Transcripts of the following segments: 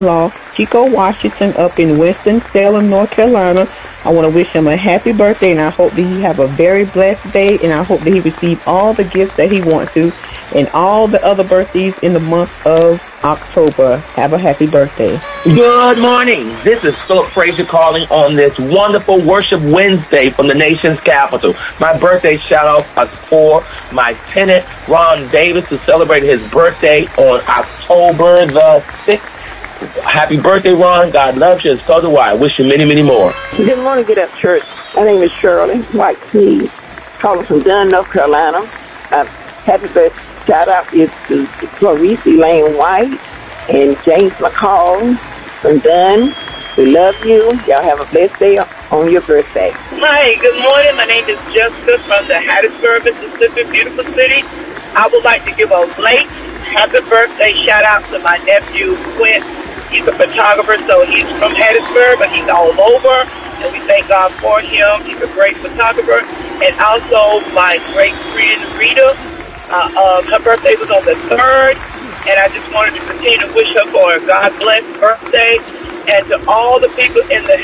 Law, Chico Washington, up in Winston-Salem, North Carolina. I want to wish him a happy birthday, and I hope that he have a very blessed day, and I hope that he receive all the gifts that he wants to, and all the other birthdays in the month of October. Have a happy birthday. Good morning. This is Philip Frazier calling on this wonderful Worship Wednesday from the nation's capital. My birthday shout-out is for my tenant, Ron Davis, who celebrated his birthday on October the 6th. Happy birthday, Ron. God loves you, and so do I. Wish you many, many more. Good morning, Get Up Church. My name is Shirley White Sneed, calling from Dunn, North Carolina. Happy birthday. Shout out is to Clarice Elaine White and James McCall from Dunn. We love you. Y'all have a blessed day on your birthday. Hi, good morning. My name is Jessica from the Hattiesburg, Mississippi, beautiful city. I would like to give a late happy birthday shout out to my nephew, Quint. He's a photographer, so he's from Hattiesburg, but he's all over, and we thank God for him. He's a great photographer. And also my great friend, Rita. Her birthday was on the 3rd, and I just wanted to continue to wish her for a God-blessed birthday. And to all the people in the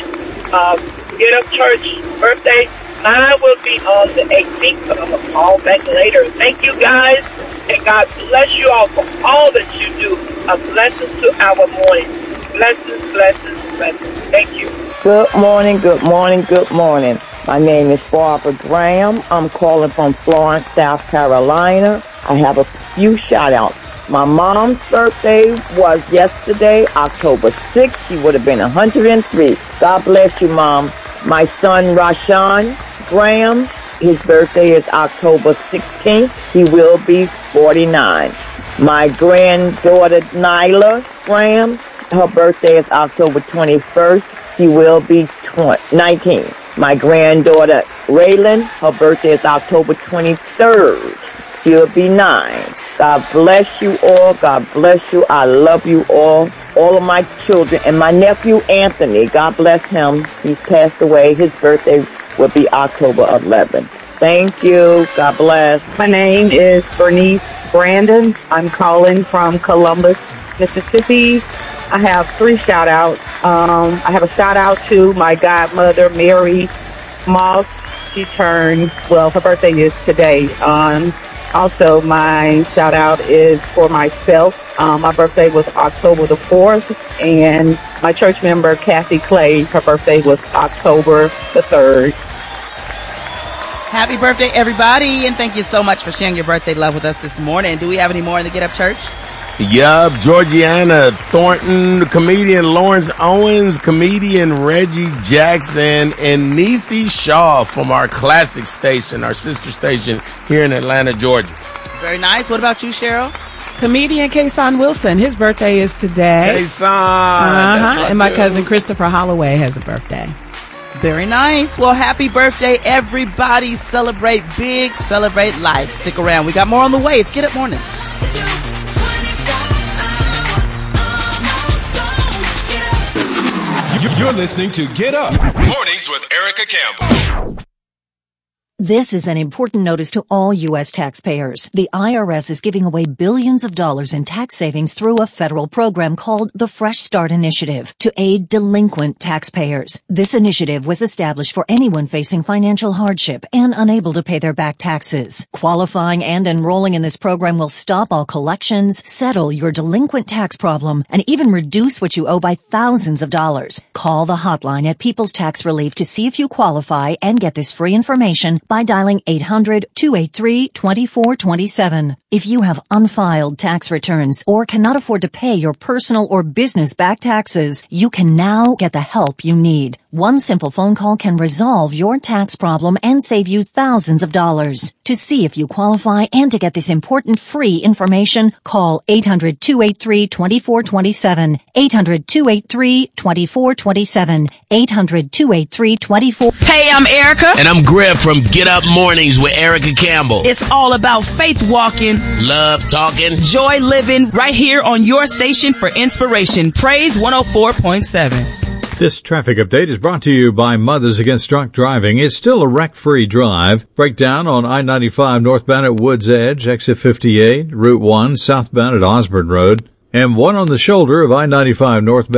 Get Up Church birthday, mine will be on the 18th, but I'm going to call back later. Thank you, guys, and God bless you all for all that you do. A blessing to our morning. Blessings, blessings, blessings. Thank you. Good morning, good morning, good morning. My name is Barbara Graham. I'm calling from Florence, South Carolina. I have a few shout-outs. My mom's birthday was yesterday, October 6th. She would have been 103. God bless you, Mom. My son, Rashawn Graham, his birthday is October 16th. He will be 49. My granddaughter, Nyla Graham, her birthday is October 21st. She will be 19. My granddaughter, Raylan, her birthday is October 23rd. She'll be 9. God bless you all. God bless you. I love you all of my children. And my nephew, Anthony, God bless him. He's passed away. His birthday will be October 11th. Thank you. God bless. My name is Bernice Brandon. I'm calling from Columbus, Mississippi. I have 3 shout-outs. I have a shout-out to my godmother, Mary Moss. She turned, her birthday is today. Also, my shout-out is for myself. My birthday was October the 4th, and my church member, Kathy Clay, her birthday was October the 3rd. Happy birthday, everybody, and thank you so much for sharing your birthday love with us this morning. Do we have any more in the Get Up Church? Yup, Georgiana Thornton, comedian Lawrence Owens, comedian Reggie Jackson, and Niecy Shaw from our classic station, our sister station here in Atlanta, Georgia. Very nice. What about you, Cheryl? Comedian Kason Wilson, his birthday is today. Kason! And my cousin Christopher Holloway has a birthday. Very nice. Well, happy birthday, everybody. Celebrate big, celebrate life. Stick around. We got more on the way. It's Get Up Morning. You're listening to Get Up Mornings with Erica Campbell. This is an important notice to all U.S. taxpayers. The IRS is giving away billions of dollars in tax savings through a federal program called the Fresh Start Initiative to aid delinquent taxpayers. This initiative was established for anyone facing financial hardship and unable to pay their back taxes. Qualifying and enrolling in this program will stop all collections, settle your delinquent tax problem, and even reduce what you owe by thousands of dollars. Call the hotline at People's Tax Relief to see if you qualify and get this free information by dialing 800-283-2427. If you have unfiled tax returns or cannot afford to pay your personal or business back taxes, you can now get the help you need. One simple phone call can resolve your tax problem and save you thousands of dollars. To see if you qualify and to get this important free information, call 800-283-2427. 800-283-2427. 800-283-2427. Hey, I'm Erica. And I'm Greg from Get Up Mornings with Erica Campbell. It's all about faith walking, love talking, joy living, right here on your station for inspiration. Praise 104.7. This traffic update is brought to you by Mothers Against Drunk Driving. It's still a wreck-free drive. Breakdown on I-95 northbound at Woods Edge, exit 58, Route 1 southbound at Osborne Road, and one on the shoulder of I-95 northbound.